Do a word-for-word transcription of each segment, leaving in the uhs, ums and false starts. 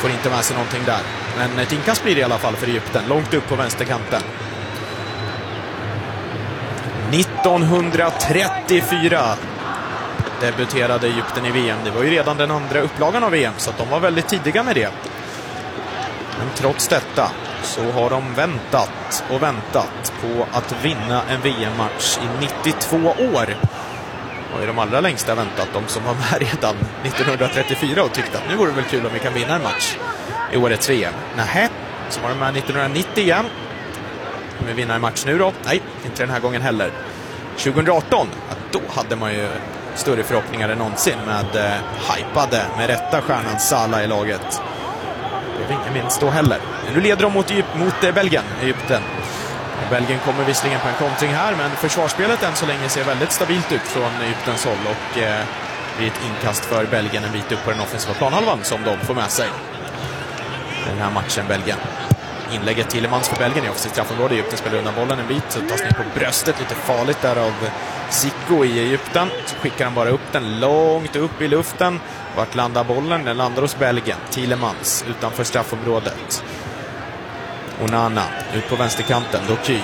får inte med sig någonting där. Men ett inkast blir det i alla fall för Egypten. Långt upp på vänsterkanten. nittonhundratrettiofyra debuterade Egypten i V M. Det var ju redan den andra upplagan av V M, så att de var väldigt tidiga med det. Men trots detta så har de väntat och väntat på att vinna en V M-match i nittiotvå år. Och i de allra längsta väntat, de som var med redan nittonhundratrettiofyra och tyckte att nu vore det väl kul om vi kan vinna en match i årets V M. Nähä, så var de med nittonhundranittio igen. Om vi vinner en match nu då? Nej, inte den här gången heller. tjugohundraarton, ja, då hade man ju större förhoppningar än någonsin med eh, hypade, med rätta stjärnan Salah i laget. Det är ingen minst då heller. Men nu leder de mot, mot eh, Belgien, Egypten. Belgien kommer visserligen på en kontring här, men försvarsspelet än så länge ser väldigt stabilt ut från Egyptens håll och eh, blir ett inkast för Belgien en bit upp på den offensiva planhalvan som de får med sig. Den här matchen, Belgien. Inlägget Tillemans för Belgien i offensivt straffområde. Egypten spelar undan bollen en bit, så tas ner på bröstet, lite farligt där av Zico i Egypten. Så skickar han bara upp den långt upp i luften. Vart landar bollen? Den landar hos Belgien. Tillemans utanför straffområdet. Onana ut på vänsterkanten. Doky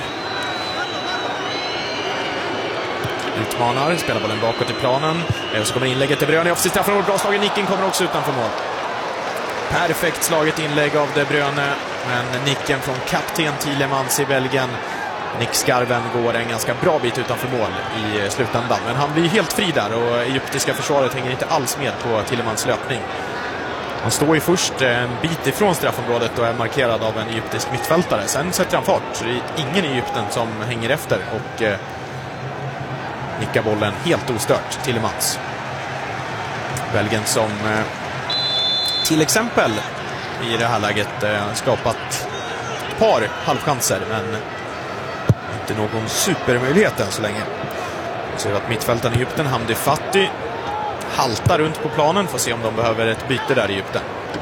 utmanar, spelar bollen bakåt i planen. Och så kommer inlägget till Bruyne i offensivt straffområde. Bra slagen, nicken kommer också utanför mål. Perfekt slaget inlägg av De Bruyne, men nicken från kapten Tillemans i Belgien. Nick Skarven går en ganska bra bit utanför mål i slutändan, men han blir helt fri där och egyptiska försvaret hänger inte alls med på Tillemans löpning. Han står ju först en bit ifrån straffområdet och är markerad av en egyptisk mittfältare. Sen sätter han fart, så det är ingen i Egypten som hänger efter och eh, nickar bollen helt ostört Tillemans. Belgien som eh, till exempel i det här läget eh, skapat ett par halvchanser, men inte någon supermöjlighet än så länge. Jag ser att mittfältaren i Egypten, Hamdi Fati, haltar runt på planen. Får se om de behöver ett byte där i Egypten.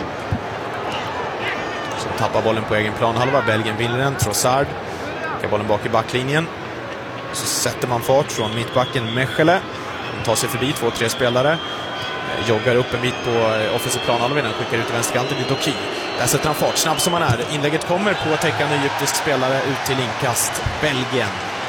Som tappar bollen på egen planhalva. Belgien vinner den. Trossard tar bollen bak i backlinjen. Så sätter man fart från mittbacken Mechele. De tar sig förbi två, tre spelare. Joggar upp en bit på offensiv planhalvan och skickar ut i vänsterkanten i Doky. Där sätter han fart, snabb som han är. Inlägget kommer på täckande egyptisk spelare ut till inkast. Belgien.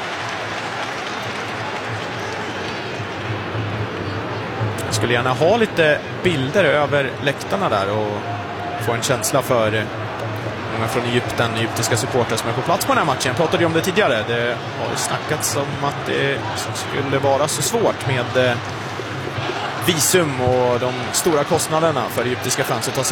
Jag skulle gärna ha lite bilder över läktarna där och få en känsla för många från Egypten, egyptiska supportrar som är på plats på den här matchen. Jag pratade ju om det tidigare. Det har ju snackats om att det skulle vara så svårt med visum och de stora kostnaderna för egyptiska fans att ta sig